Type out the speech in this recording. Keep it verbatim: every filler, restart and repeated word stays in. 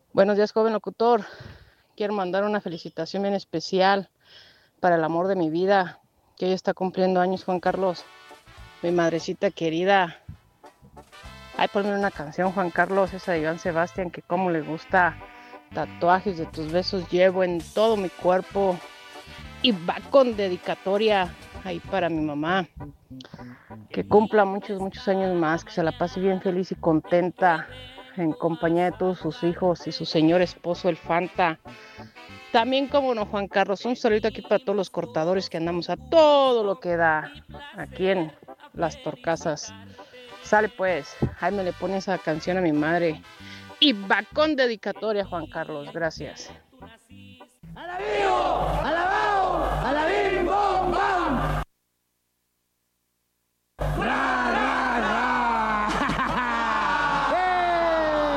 Buenos días, joven locutor. Quiero mandar una felicitación bien especial para el amor de mi vida, que hoy está cumpliendo años, Juan Carlos. Mi madrecita querida. Ay, ponme una canción, Juan Carlos, esa de Iván Sebastián, que como le gusta. Tatuajes de tus besos llevo en todo mi cuerpo. Y va con dedicatoria ahí para mi mamá. Que cumpla muchos, muchos años más, que se la pase bien feliz y contenta en compañía de todos sus hijos y su señor esposo, el Fanta. También, como no, Juan Carlos, un saludito aquí para todos los cortadores que andamos a todo lo que da aquí en Las Torcasas. Sale pues, Jaime le pone esa canción a mi madre. Y va con dedicatoria, Juan Carlos, gracias. ¡A la vivo! ¡A la